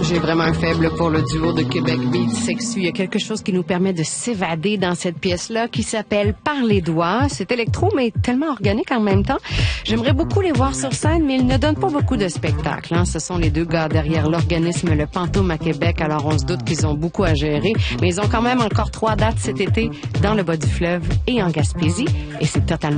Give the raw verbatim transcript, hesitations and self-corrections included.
J'ai vraiment un faible pour le duo de Québec Beat Sexu. Il y a quelque chose qui nous permet de s'évader dans cette pièce-là qui s'appelle Par les doigts. C'est électro, mais tellement organique en même temps. J'aimerais beaucoup les voir sur scène, mais ils ne donnent pas beaucoup de spectacles. Hein. Ce sont les deux gars derrière l'organisme Le Pantoum à Québec, alors on se doute qu'ils ont beaucoup à gérer. Mais ils ont quand même encore trois dates cet été dans le bas du fleuve et en Gaspésie. Et c'est totalement